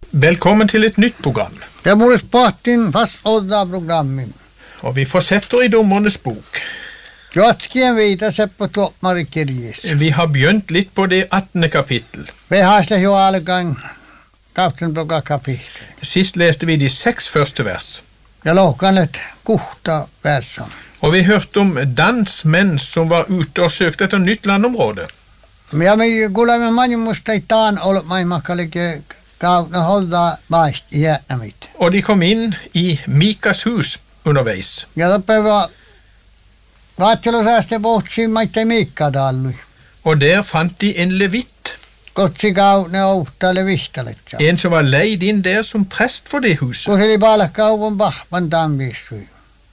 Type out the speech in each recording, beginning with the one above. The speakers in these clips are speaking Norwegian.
Velkommen til et nytt program. Det må spåttin fast odda programmin. Og vi fortsetter i Dommernes bok. Jotskien vita se på toppmarikirjis. Vi har begynt litt på det 18. kapittel. Vi har slik jo alle gang kaptenblokka kapittel. Sist leste vi de 6 første vers. Jeg låkan litt korta verser. Og vi hørte om Dans menn som var ute og søkte etter nytt landområde. Men ja, me kuule me mani musta ei taan ollut maimakkalike kauna holda baist i jätnämit. Og de kom inn i Mikas hus underveis. Ja toppeva vaatselusääste pohtsin maitte Mikka tallui. Og der fant de en levitt. Kotsi kaune outtalle vihtaletsa. En som var leid inn der som prest for det huset. Kuseli palkkauvon pahpan tammissui.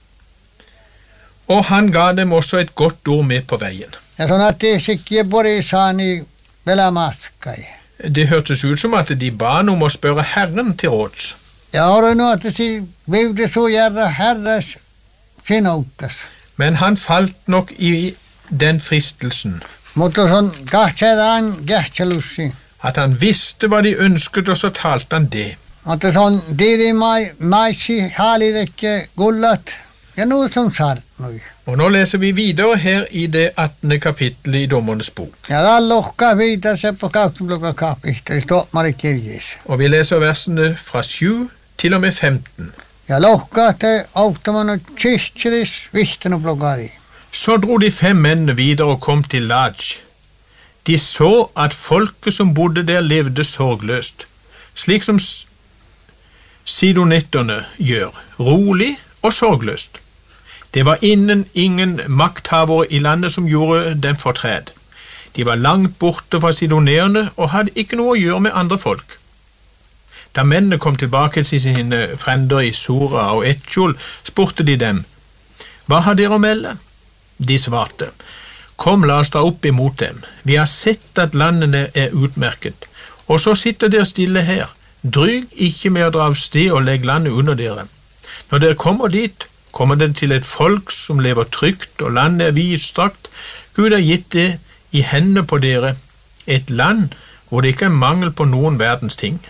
Og han ga dem også et godt ord med på veien. Ja sanottiin sikkiä porisaani velämaskai. Det hørtes ut som at de ba om å spørre Herren til råds. Ja olen nuotasi viuti sujärra herras sinuttas. Men han falt nok i den fristelsen. Mutta se on kahtsedaan kähtselussi. At han visste hva de ønsket, og så talte han det. Mutta se on tiidi maissi haalidekke gullat ja nu som sarnui. Og nå leser vi videre her i det 18. kapittelet i Dommernes bok. Ja tallohka viita se på kauptunblokka kapihtori toppmarikirjis. Og vi leser versene fra 7 til og med 15. Ja lohka te auttamanut tsistseris vihtanublokari. Så dro de 5 mennene videre og kom til Laj. De så at folket som bodde der levde sorgløst, slik som sidonitterne gjør, rolig og sorgløst. Det var ingen makthavere i landet som gjorde dem fortred. De var langt borte fra sidoneerne og hadde ikke noe å gjøre med andre folk. Da mennene kom tilbake til sine frender i Sora og Etjol, spurte de dem, «Hva har dere å melde?» De svarte, «Kom, la oss dra opp imot dem. Vi har sett at landene er utmerket, og så sitter dere stille her. Dryg ikke med å dra av sted og legge landet under dere. Når dere kommer dit, kommer dere til et folk som lever trygt, og landet er vidstrakt. Gud har gitt det i hendene på dere, et land hvor det ikke er mangel på noen verdens ting.»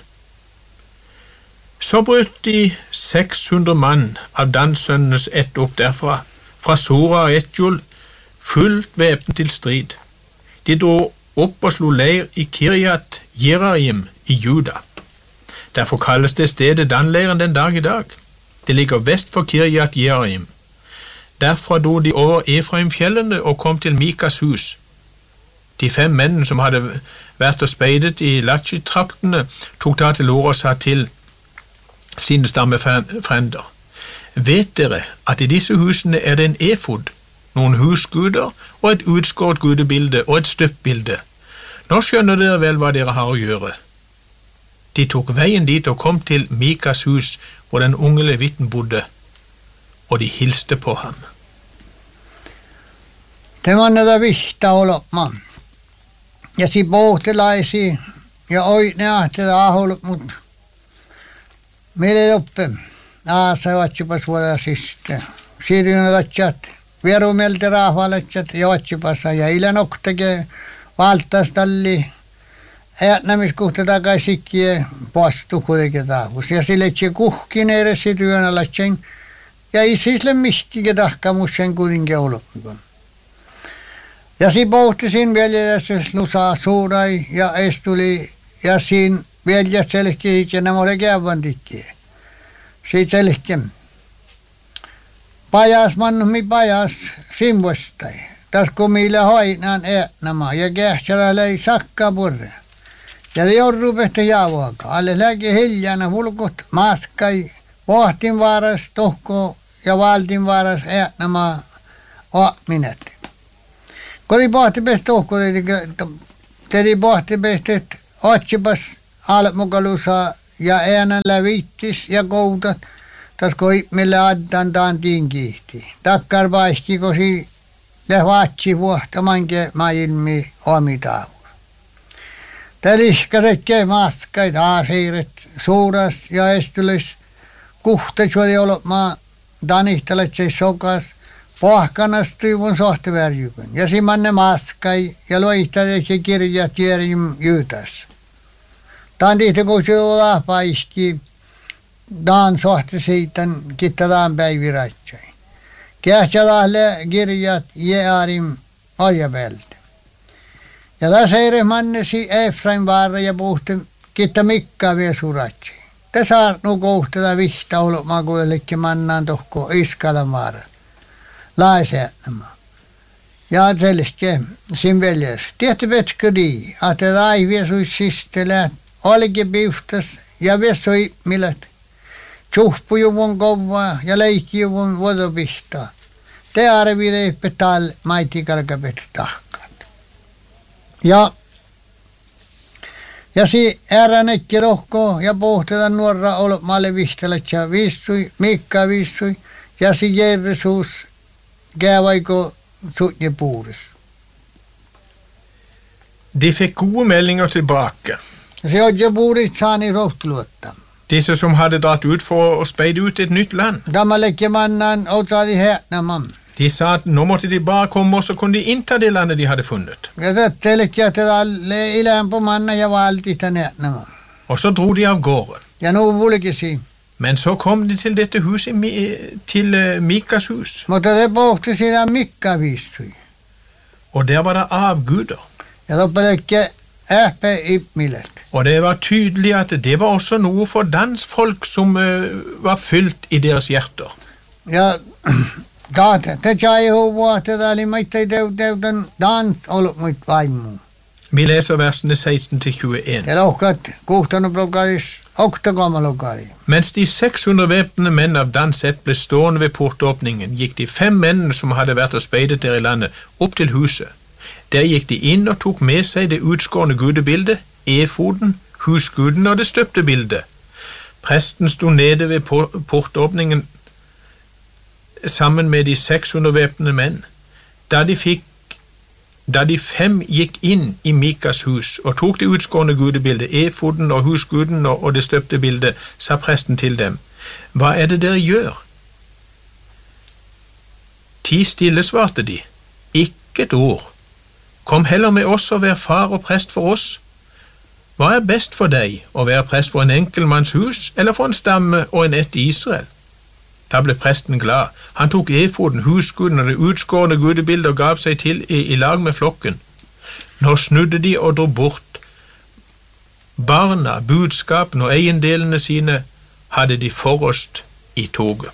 Så brøt de 600 mann av Dansønnenes ett opp derfra, fra Sora og Etjol, fullt væpnet til strid. De dro opp og slo leir i Kirjat Jeraim i Juda. Derfor kalles det stedet Dan-leiren den dag i dag. Det ligger vest for Kirjat Jeraim. Derfra dro de over Efraimfjellene og kom til Mikas hus. De 5 mennene som hadde vært og speidet i Lachi-traktene, tok da til orde og sa til sine stammefrender, «Vet dere at i disse husene er det en efod, noen husguder og et utskåret gudebilde og et støppbilde? Nå skjønner dere vel hva dere har å gjøre.» De tok veien dit og kom til Mikas hus, hvor den unge levitten bodde, og de hilste på ham. Det var näitä vihta olopma. Ja si pohtelaisi ja oine ahteda aholop mut meille oppe. Aasa vatsipas vuodasiste. Siirryyn latsat, vierumelti rahvalatsat ja vatsipassa ja ilanoktake valtastalli. Äänämiskuhta takaisikkiä poastu kuitenkin taavus. Ja sille tse kuhkin edessä työnä latsen. Ja isisle mihkikin tahkamusen kuitenkin olopikon. Ja si pohtisin veljelässä lusaa suurai ja estuli ja siin veljet selkkiä ja nämä oli käyvän tikkiä. Siitä selkkiä. Pajas mannumi pajas simvostai. Tässä kun meillä hoinaan äänämä ja kähtsälä lei sakka purre. Ja det jorrupehti jauhaka. Alle läki hiljana hulkut matkai. Pohtin varas tohko ja valtin varas äänämä oakminet. Kodi pohti pehti tohko tedi pohti pehti otsipas almukalusa ja äänän lävittis ja koutat. Tas koi mille addan taan tinkihti. Takkar paikki kosi lehvatsi vuohtamanke maailmi omitaavu. Tälihkä tekee matkait, aasiiret, suuras ja estylys, kuhtet suoli olopmaa, tanihtalet se sokas, pohkanas tyivun sohtivärjykön. Ja simanne matkai ja loihta teki kirjat jäärim jyytäs. Tämän tihti kun se on lahpaiski, tämän sohti siitä, kitta tämän päiviratsai. Kähtsalahle kirjat jäärim ajapeltä. Ja tässä eri mannesi Efraim vaara ja puhti kitta mikkaa vielä suratsai. Tässä on kohtella vihta olema kuitenkin mannaan tohko iskala vaara. Lainsäädämään. Ja selkeä sin veljes. Tietty vetskö dii, että laivi sui sistellä, olikin pihtas ja vesoi millät. Tjuhpujuvun kovaa ja leikkijuvun vodopihtaa. Te arvileippe tal maitikalkapet tahkat. Ja si ääränekki tohko ja pohtela nuorra olemalle vihtelet ja vissui, Mikka vissui ja si Jersuus gävaiko sutje puures. De fikk gode meldinger tilbake. Se on jo puurit saani rohtuluotta. Disse som hadde dratt ut for å speide ut et nytt land. Tämä leikki mannan otsadi hätnämän. De sa at nå måtte de bare komme, og så kunne de innta det landet de hadde funnet. Ja tätä leikki, että tälle ilään på manna ja valti tänne hätnämän. Og så dro de av gårde. Ja nu vulkisi. Men så kom de til dette huset, til Mikas hus. Mutta te pohti siinä Mikka vissui. Og der var det avguder. Ja loppaleikki ähpe ipmilet. Og det var tydelig at det var også noe for dans folk som var fylt i deres hjerter. Ja te tjai huvua, että tää oli maittai teutan dans ollut muit vaimu. Vi leser versene 16-21. Ja lohkat kuhtanu blokadis oktagammalokali. Mens de 600 væpnede menn av Dans ett ble stående ved portåpningen, gikk de 5 mennene som hadde vært og speidet der i landet, opp til huset. Der gikk de inn og tok med seg det utskårne gudebildet, efoden, husguden og det støpte bildet. Presten sto nede ved portåpningen sammen med de 600 væpnede menn. Da de 5 gikk inn i Mikas hus og tok det utskårne gudebildet, efoden og husguden og det støpte bildet, sa presten til dem: «Hva er det dere gjør?» 10 stille, svarte de. «Ikke et ord. Kom heller med oss og vær far og prest for oss. Hva er best for deg, å være prest for en enkelmanns hus, eller for en stamme og en ett i Israel?» Da ble presten glad. Han tok efoden, husguden og det utskårne gudebildet og gav seg til i lag med flokken. Nå snudde de og dro bort. Barna, budskapen og eiendelene sine hadde de forrest i toget.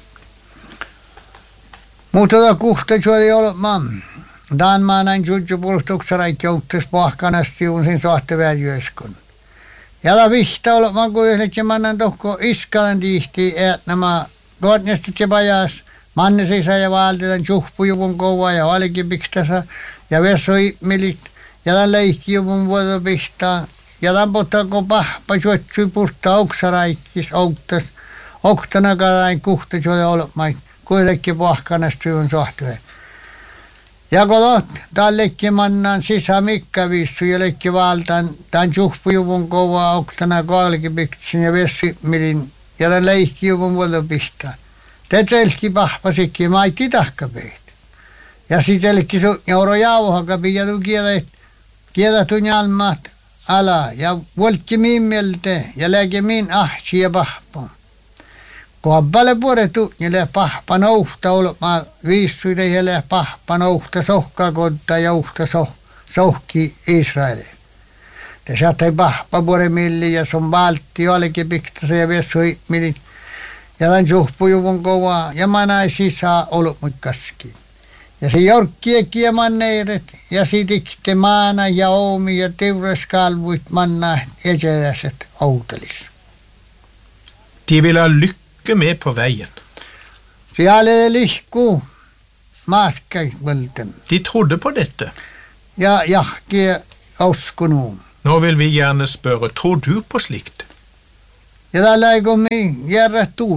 Mutta kuhta juoli olemaan. Dan maanan jutju puolustuksaraikki outtas pahkanasti unsin sohte väljyöskon. Ja vihta olemaan kun yhdet ja mannan tohko iskalan tihti nämä Godnestit ja pajas, mannesisa ja valtetan tjuhpujuvun kovaa ja valikin piktasa ja vesoi milit ja tämän leikkijuvun vuoto pihtaa ja tämän pottako pahpa juotsui puhtaa oksaraikkis outtas oktana kadain kuhta juoda olemain kuitenkin pahkanasti on sohtue. Ja kun tämän leikki mannan sisä Mikka vissu ja leikki valtaan tämän tjuhpujuvun kovaa oktana kalikin piktasin ja vesoi milin ja tämän leikkijuvun vuoto pihtaa. Te telki pahpasikki maitti tahkapeet. Ja sitelki sun euro jauhakapi ja tu kiedatun jalmat ala ja volki min mielte ja läge min ahsi ja pahpa. Koabbale puretu ja lä pahpa nouhta olma viissuita ja lä pahpa nouhta sohkaa kodta ja uhta sohki Israelille. Te saatte pahpa pure milli ja sun valtti olikin piktase ja vesui milli. Ja tämän tjuhpujuvun kovaa ja manai sisään ollut mut kaski. Ja se jorkkiekki ja manneiret ja sitikte maana ja oomi ja teuraskalvuit manna eteläiset outelis. De ville ha lykke med på veien. Siellä lihkuu maaskaisvälten. De trodde på dette. Ja jahki uskonut. Nå vil vi gjerne spørre, tror du på slikt? Ja tällä ei kun min järrätuus.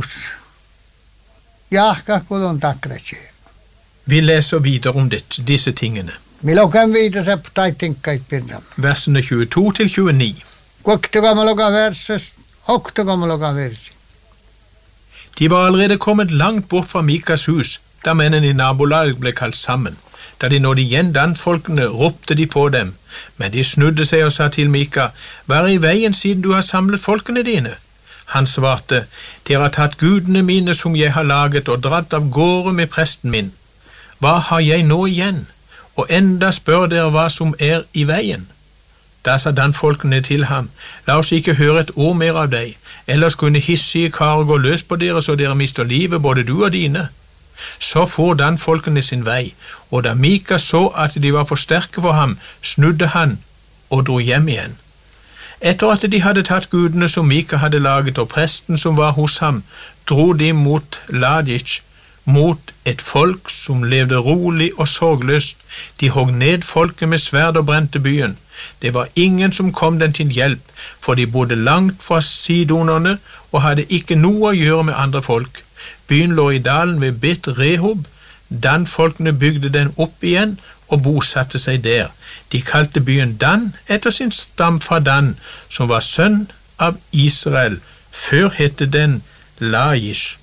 Jahka kudon takratsi. Vi leser videre om disse tingene. Milloin viitase taittinkait pinnam. Versene 22-29. Koktokamaloka verses, oktokamaloka versi. De var allerede kommet langt bort fra Mikas hus, da mennene i nabolaget ble kalt sammen. Da de nådde igjen danfolkene, ropte de på dem, men de snudde seg og sa til Mika, «Hva er i veien siden du har samlet folkene dine?» Han svarte, «Dere har tatt gudene mine som jeg har laget og dratt av gårde med presten min. Hva har jeg nå igjen? Og enda spør dere hva som er i veien?» Da sa danfolkene til ham, «La oss ikke høre et ord mer av deg, ellers kunne hissige karer gå løs på dere så dere mister livet, både du og dine.» Så for danfolkene sin vei, og da Mika så at de var for sterke for ham, snudde han og dro hjem igjen. Etter at de hadde tatt gudene som Mika hadde laget, og presten som var hos ham, dro de mot Ladish, mot et folk som levde rolig og sorgløst. De hogg ned folket med sverd og brente byen. Det var ingen som kom den til hjelp, for de bodde langt fra sidonerne og hadde ikke noe å gjøre med andre folk. Byen lå i dalen ved Bet Rehob. Danfolkene bygde den opp igjen og bosatte seg der. De kalte byen Dan etter sin stam fra Dan, som var sønn av Israel. Før hette den Laish.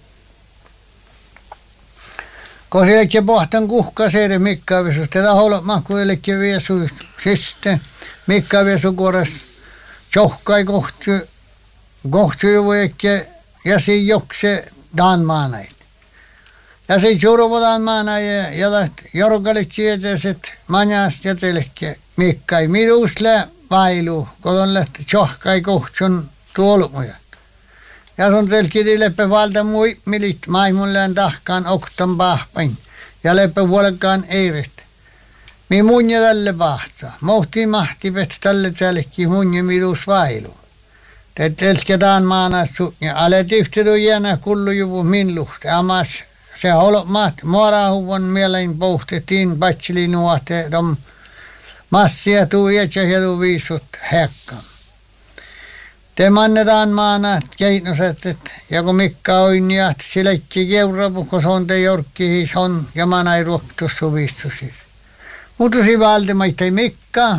Kun se ikke pohtan kuhka seire Mikkavesus. Tätä holma kuitenkin viesu siste. Mikkavesu kuoras tjohkai kohtu juvuekke ja si jokse danmaanait. Ja si juruvu danmaanai ja jorgalit tietäiset manjast ja telkke Mikkai. Midusle vailu, kun on lähti tjohkai kohtun tuolumuja. Ja sun telkiti leppe valta mui milit maimulleen tahkaan oktan pahpain ja leppe vuolkaan eiret. Mi munja tälle pahtaa. Mohti mahti vet tälle tälkki munja midus vailu. Te telsketään maanassu ja alet yhtidu jäänä kullujuvu min luhte. Amas se holmaat morahuvon mielein pohtettiin patsili nuote tom massia tuu ja tuu viisut hekkaan. Te mannetaan maana keinoset, ja kun Mikka on ja silekki keurapu, kun se on te jorkki on ja maana ei ruoktussu viistusis. Mutusi valtimaita Mikka.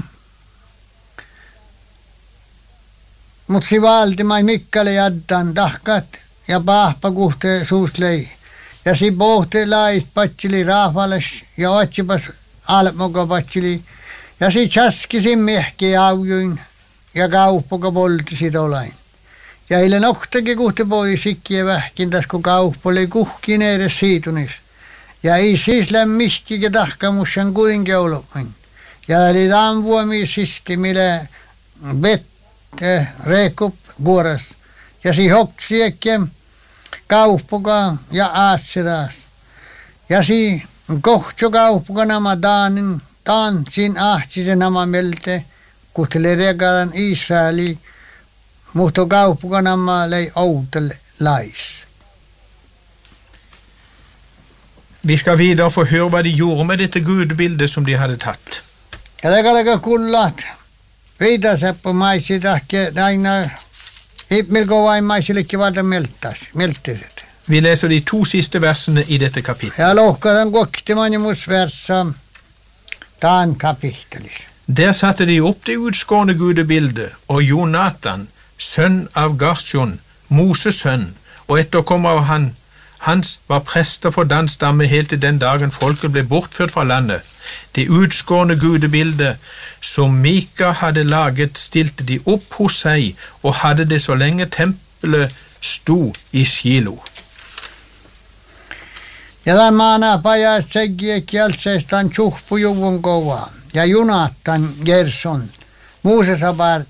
Mut si valtimai Mikkalle jaddan tahkat ja pahpa kuhte suuslei. Ja si pohte lait patsili rahvales ja otsipas almoka patsili. Ja si chaskisin mehki aujuin. Ja kauppoka poltisid olain. Ja eile nohtagi kuhte pois sikkiä vähkintäs, kun kauppo oli kuhkin edes siitunis. Ja ei siis lämmihkikin tahkamussan kuitenkin olopain. Ja oli taan vuomi sisti, mille vette reekup kuoras. Ja si hoksiekkiem kauppoka ja aatse taas. Ja si kohtso kauppoka nämä taan sin ahtsisen nämä melte. Kuhtele regadan Israeli, mutta kauppakanamma lei outel lais. Vi skal videre få høre hva de gjorde med dette gudebildet som de hadde tatt. Ja legalega kullat. Viitaseppo maisi tahke aina ipmilko vain maisillekin valta melttiset. Vi leser de 2 siste versene i dette kapitlet. Ja lohkadan koktimanjumus versa taan kapittelis. Der satte de opp det utskårne gudebildet, og Jonatan, sønn av Garsjon, Moses sønn, og etterkommer av hans var prester for Dans stamme helt til den dagen folket ble bortført fra landet. Det utskårne gudebildet som Mika hadde laget, stilte de opp hos seg, og hadde det så lenge tempelet sto i Shilo. Ja tämän maana pajat sekin kieltseistaan tjuhpujuvun kovaa. Ja Jonatan Gerson, Moosesa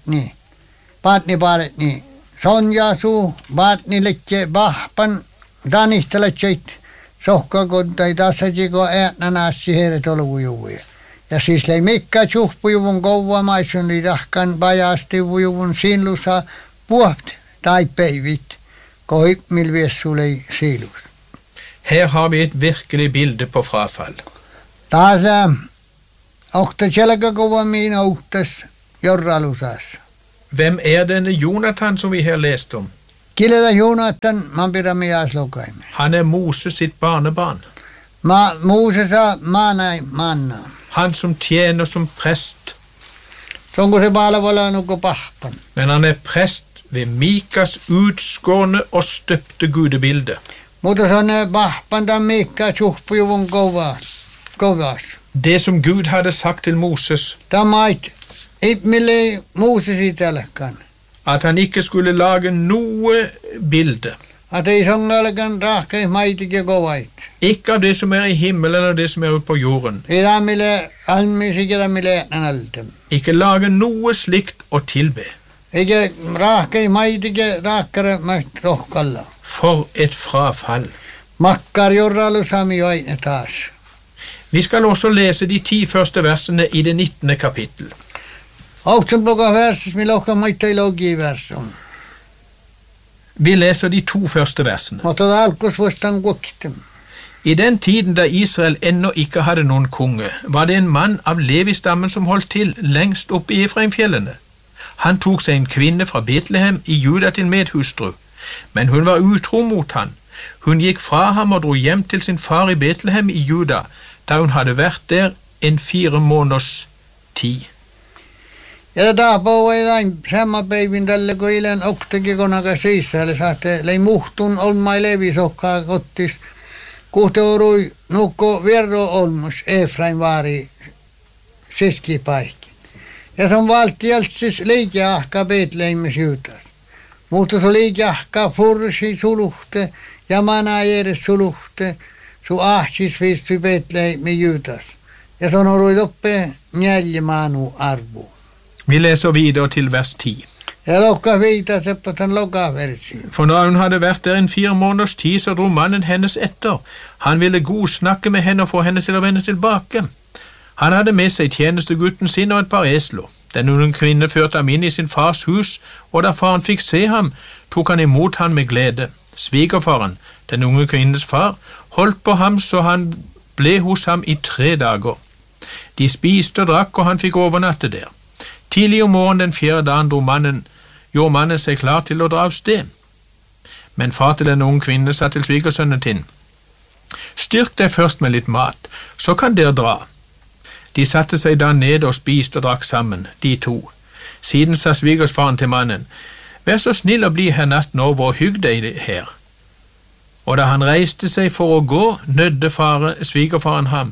Bartni, Sonja suu, Bartni lekke Bahpan, Danihteletseit, sohkakontai tasajiko äänänässi heret oluvujuvua. Ja siis lei Mikka tjuhpujuvun kovaa maisun li tahkan pajastivujuvun sinlusa puht tai peivit, kohip milviessu lei silus. Her har vi et virkelig bilde på frafall. Taas okta selkäkova miin ouhtas jorralusas. Hvem er denne Jonatan som vi her leste om? Kileda Jonatan, man pidä mias lokaimme. Han er Moses sitt barnebarn. Moosesa maanai manna. Han som tjener som prest. Sonko se palvella nukko pahpan. Men han er prest ved Mikas utskårne og støpte gudebilde. Mutta se on pahpan tämän Mikka tjuhpujuvun kovas. Det som Gud hadde sagt til Moses, Tamait, mille Moses i telekkaan. at han ikke skulle lage noe bilde, At ei songalkan rahkei maitik ja kovait. ikke av det som er i himmelen eller det som er ute på jorden. Ida mille almisikida mille nanaltem. Ikke lage noe slikt å tilbe. Eikä rahkei maitik ja rakkare mait rohkalla. For et frafall. Makkar jorralu sami aine taas. Vi skal også lese de 10 første versene i det 19. kapittel. Autsen bloka versis, mi lohka maita i logi versum. Vi leser de 2 første versene. Mutta alkus vastaan kuokkitem. I den tiden da Israel ennå ikke hadde noen konge, var det en mann av Levi-stammen som holdt til lengst oppe i Efraimfjellene. Han tok seg en kvinne fra Betlehem i Juda til medhustru, men hun var utro mot han. Hun gikk fra ham og dro hjem til sin far i Betlehem i Juda, da hun hadde vært der en 4 måneders tid. Ja taapou ei lain sama päivin tälle kun ilen okteki konaka Israel saatte lei muhtun olmai levisokkaa kottis. Kuhteurui nukko vierro olmus Efraim vaari siskipaikki. Ja se on valtialt siis liikeahka Betleheimis Juutas. Mutta se liikeahka fursi suluhte ja manajeres suluhte su ahsis vissi Betleheimis Juutas. Ja se on orui toppe njäljimaanu arvu. Vi leser videre til vers 10. Ja lokka viita seppatan lokaversi. For når hun hadde vært der en 4 måneders tid, så dro mannen hennes etter. Han ville godsnakke med henne og få henne til å vende tilbake. Han hadde med seg tjenestegutten sin og et par esler. Den unge kvinne førte ham inn i sin fars hus, og da faren fikk se ham, tok han imot ham med glede. Svigerfaren, den unge kvinnes far, holdt på ham så han ble hos ham i 3 dager. De spiste og drakk, og han fikk overnatte der. Tidlig om morgenen den 4. dagen gjorde mannen seg klar til å dra av sted. Men far til den unge kvinne sa til svigersønnen sin, «Styrk deg først med litt mat, så kan dere dra.» De satte seg da ned og spiste og drakk sammen, de 2. Siden sa svigersfaren til mannen, «Vær så snill å bli her natten over og hygg deg her.» Og da han reiste seg for å gå, nødde svigerfaren ham,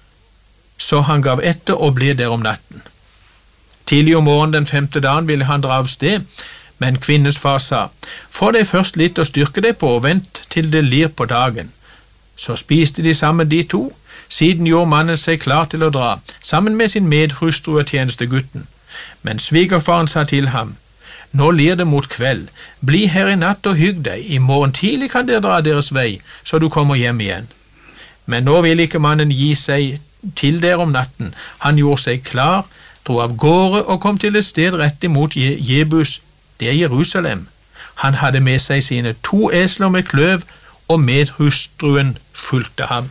så han gav etter og ble der om natten. Tidlig om morgenen den 5. dagen ville han dra av sted, men kvinnens far sa, «Få deg først litt å styrke deg på og vent til det lir på dagen.» Så spiste de sammen de 2. Siden gjorde mannen seg klar til å dra, sammen med sin medhustru og tjenestegutten. Men svigerfaren sa til ham, «Nå lir det mot kveld. Bli her i natt og hygg deg. I morgen tidlig kan dere dra deres vei, så du kommer hjem igjen.» Men nå ville ikke mannen gi seg til der om natten. Han gjorde seg klar, dro av gårde og kom til et sted rett imot Jebus, det er Jerusalem. Han hadde med seg sine 2 esler med kløv, og medhustruen fulgte ham.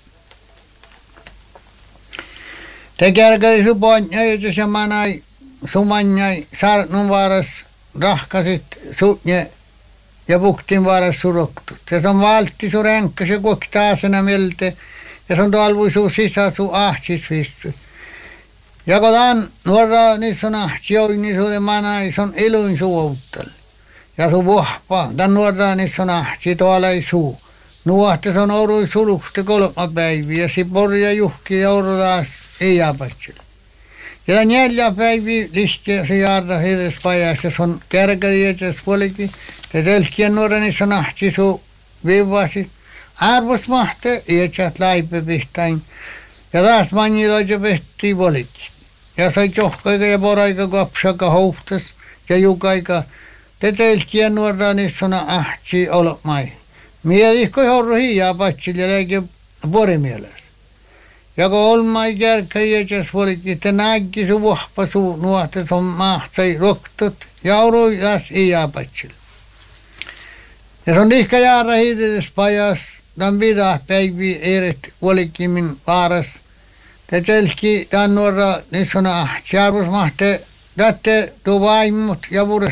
Te kärkäli supoņai, ja se manai sumanjai sarnun vaaras rahkasit sutje ja puktin vaaras suroktut. Ja se on valtti su ränkkä se kuokki taasena melte, ja se on talvui su sisä su ahtis vissu. Ja kun tämän nuorra niissä on ahtioi, niin se manai, se on iluin suouttal. Ja su vuohpa, tämän nuorra niissä on ahti tuolla ei suu. Nuohte se on orui suluhte 3 päiviä, ja si porja juhki ja oru taas ei jääpätsillä. Ja 4 päiviä listiä se jaarda hides pajas, ja se on kärkäli etes puolikin. Ja telkien nuorra niissä on ahti su viivasi. Arvos mahte, ietsät laipe pihtain. Ja taas manjiloja pehtii puolikin. Ja sai johkaika ja poraika kapsaka hohtas ja jukaika. Te telkien nuorra niissä on ahti olomai. Miehikko horro hiljaa patsil ja läike porimielessä. Ja kun olmai kärkkäi etes puolikin, te näki su vuohpa su nuohte, se on mahtsai roktut ja orui taas hiljaa patsil. Ja se on ihka jaara hiidetes pajas, tämän 5 päiviä eret puolikin min vaaras. Te telki tämän nuorra niissä on ahti arvos mahte, tätte tuo vaimut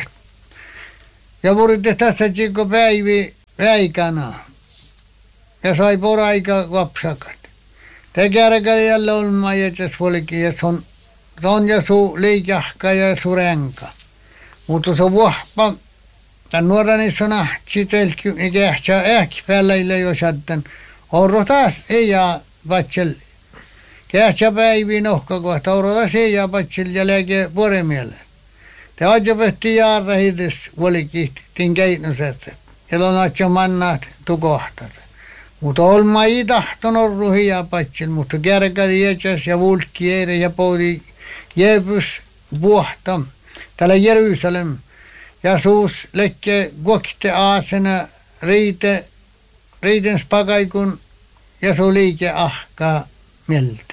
ja vuritte tässä tjikko päivi väikana. Ja sai poraika kapsakat. Te kärkäli jälle olma jätes puolikin, ja se on ja su liikahka ja su renka. Mutta se vuohpa, tämän nuorra niissä on ahti telki, niin kähtsää päällä jo sätten. Orro taas ei jää vatsel. Kähtsä päiviin ohka kohta orota seijaa patsil ja lääke poremielle. Te ajapetti jaarra hides volikihtin keitnuset. Ja on atjo mannaat tukohtat. Mutta olma ei tahtonut ruhia patsil, mutta kärkädi jätsäs ja vulkki eire ja poudi jääpys puhta. Täällä Jerusalem. Ja suus lekke kuokte aasena riitens pakaikun ja su liike ahkaa mieltä.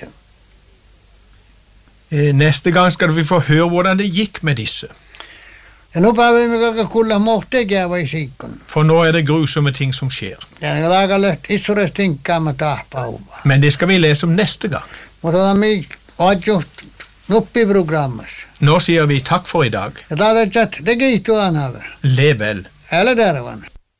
Nästa gang skal vi få høre hvordan det gikk med disse. Ja nu päivä me kaikki kuulla mohtekää vai siikon. For nå er det grusomme ting som skjer. Ja ne laakalle isures tinkkaama tahpauvaa. Men det skal vi lese om neste gang. Mutta on mi adjuht nuppiprogrammassa. Nå sier vi takk for i dag. Ja taatat det kiihtuu anave. Lev vel. Älä tervan.